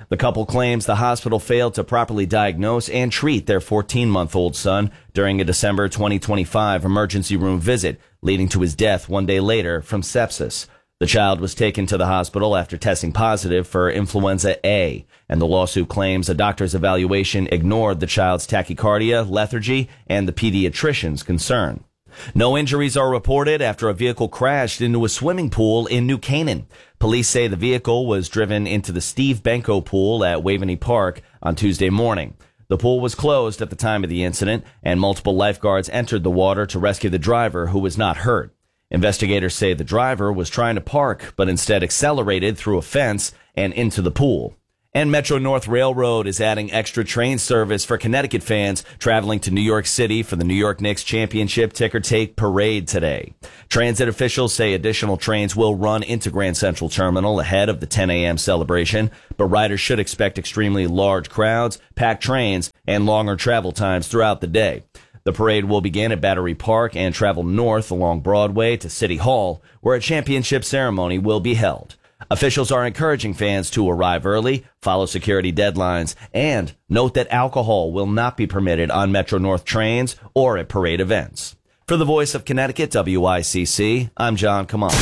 The couple claims the hospital failed to properly diagnose and treat their 14-month-old son during a December 2025 emergency room visit, leading to his death one day later from sepsis. The child was taken to the hospital after testing positive for influenza A, and the lawsuit claims a doctor's evaluation ignored the child's tachycardia, lethargy, and the pediatrician's concern. No injuries are reported after a vehicle crashed into a swimming pool in New Canaan. Police say the vehicle was driven into the Steve Benko pool at Waveney Park on Tuesday morning. The pool was closed at the time of the incident, and multiple lifeguards entered the water to rescue the driver, who was not hurt. Investigators say the driver was trying to park, but instead accelerated through a fence and into the pool. And Metro North Railroad is adding extra train service for Connecticut fans traveling to New York City for the New York Knicks Championship Ticker Tape Parade today. Transit officials say additional trains will run into Grand Central Terminal ahead of the 10 a.m. celebration, but riders should expect extremely large crowds, packed trains, and longer travel times throughout the day. The parade will begin at Battery Park and travel north along Broadway to City Hall, where a championship ceremony will be held. Officials are encouraging fans to arrive early, follow security deadlines, and note that alcohol will not be permitted on Metro North trains or at parade events. For the Voice of Connecticut, WICC, I'm John Kamal.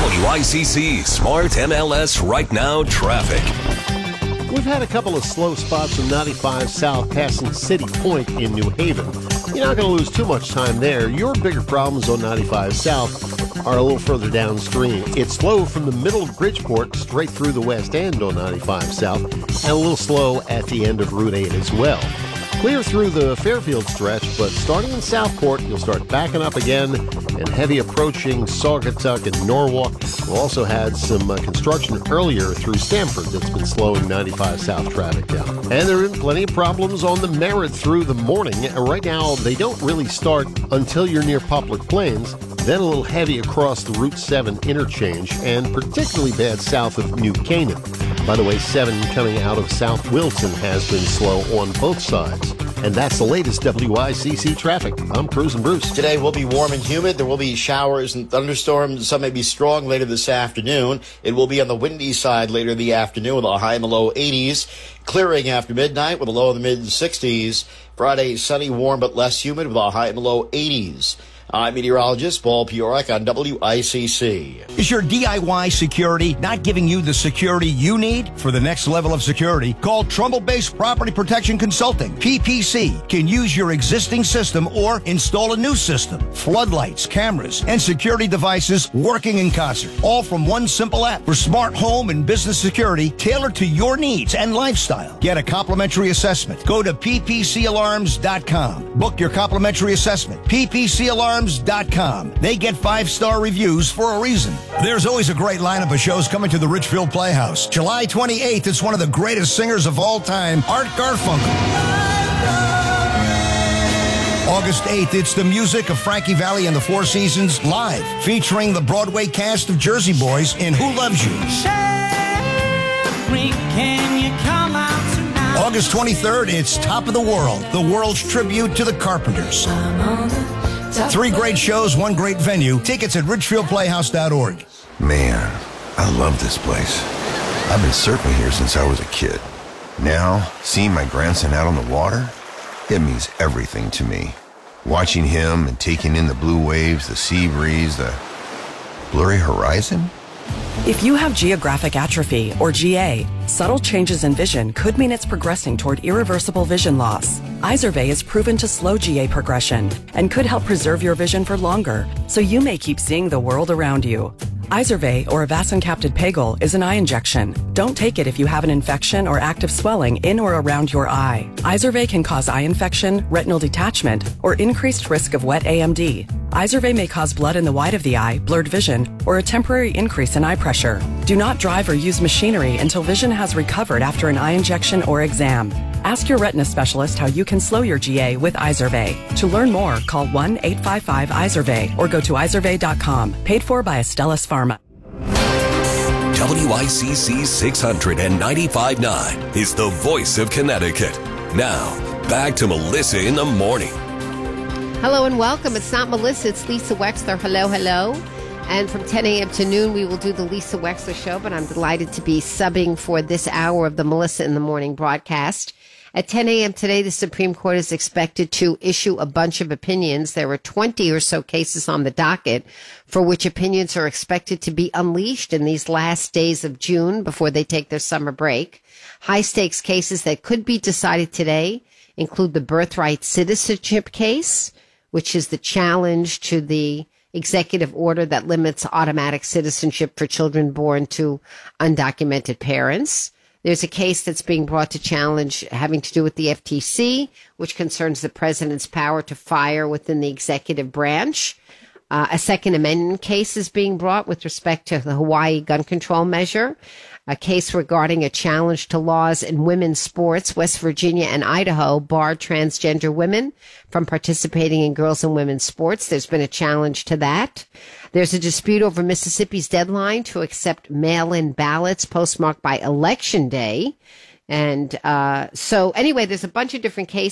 WICC Smart MLS Right Now Traffic. We've had a couple of slow spots from 95 South passing City Point in New Haven. You're not going to lose too much time there. Your bigger problems on 95 South are a little further downstream. It's slow from the middle of Bridgeport straight through the west end on 95 South, and a little slow at the end of Route 8 as well. Clear through the Fairfield stretch, but starting in Southport, you'll start backing up again, and heavy approaching Saugatuck and Norwalk. We've also had some construction earlier through Stamford that's been slowing 95 South traffic down. And there have been plenty of problems on the Merritt through the morning. Right now, they don't really start until you're near Poplar Plains, then a little heavy across the Route 7 interchange, and particularly bad south of New Canaan. By the way, 7 coming out of South Wilton has been slow on both sides. And that's the latest WICC traffic. I'm Cruisin' Bruce. Today will be warm and humid. There will be showers and thunderstorms. Some may be strong later this afternoon. It will be on the windy side later in the afternoon with a high in the low 80s. Clearing after midnight with a low in the mid-60s. Friday, sunny, warm, but less humid with a high in the low 80s. I'm meteorologist Paul Piorek on WICC. Is your DIY security not giving you the security you need for the next level of security? Call Trumbull-based Property Protection Consulting. PPC can use your existing system or install a new system. Floodlights, cameras, and security devices working in concert. All from one simple app for smart home and business security tailored to your needs and lifestyle. Get a complimentary assessment. Go to ppcalarms.com. Book your complimentary assessment. ppcalarms.com. They get 5-star reviews for a reason. There's always a great lineup of shows coming to the Richfield Playhouse. July 28th, it's one of the greatest singers of all time, Art Garfunkel. August 8th, it's the music of Frankie Valli and the Four Seasons live, featuring the Broadway cast of Jersey Boys in Who Loves You. August 23rd, it's Top of the World, the world's tribute to the Carpenters. 3 great shows, 1 great venue. Tickets at richfieldplayhouse.org. Man, I love this place. I've been surfing here since I was a kid. Now, seeing my grandson out on the water, it means everything to me. Watching him and taking in the blue waves, the sea breeze, the blurry horizon. If you have geographic atrophy, or GA, subtle changes in vision could mean it's progressing toward irreversible vision loss. Izervay is proven to slow GA progression and could help preserve your vision for longer, so you may keep seeing the world around you. Izervay, or avacincaptad pegol, is an eye injection. Don't take it if you have an infection or active swelling in or around your eye. Izervay can cause eye infection, retinal detachment, or increased risk of wet AMD. Izervay may cause blood in the white of the eye, blurred vision, or a temporary increase in eye pressure. Do not drive or use machinery until vision has recovered after an eye injection or exam. Ask your retina specialist how you can slow your GA with Izervay. To learn more, call 1-855-IZERVAY or go to izervay.com. Paid for by Astellas Pharma. WICC 695.9 is the voice of Connecticut. Now, back to Melissa in the morning. Hello and welcome. It's not Melissa, it's Lisa Wexler. Hello, hello. And from 10 a.m. to noon, we will do the Lisa Wexler Show, but I'm delighted to be subbing for this hour of the Melissa in the Morning broadcast. At 10 a.m. today, the Supreme Court is expected to issue a bunch of opinions. There are 20 or so cases on the docket for which opinions are expected to be unleashed in these last days of June before they take their summer break. High-stakes cases that could be decided today include the birthright citizenship case, which is the challenge to the executive order that limits automatic citizenship for children born to undocumented parents. There's a case that's being brought to challenge having to do with the FTC, which concerns the president's power to fire within the executive branch. A Second Amendment case is being brought with respect to the Hawaii gun control measure. A case regarding a challenge to laws in women's sports. West Virginia and Idaho bar transgender women from participating in girls and women's sports. There's been a challenge to that. There's a dispute over Mississippi's deadline to accept mail-in ballots postmarked by Election Day. And so anyway, there's a bunch of different cases.